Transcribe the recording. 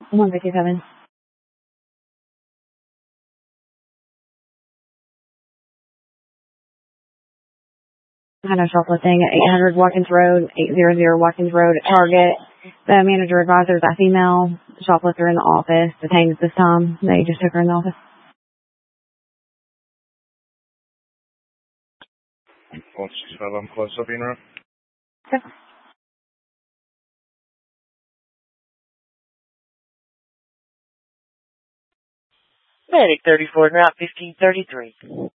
157. I had a shoplifting at 800 Watkins Road, 800 Watkins Road at Target. The manager advisor is that female shoplifter in the office, detained at this time. They just took her in the office. I'm close up, Ina. Okay. Medic 34, route 1533.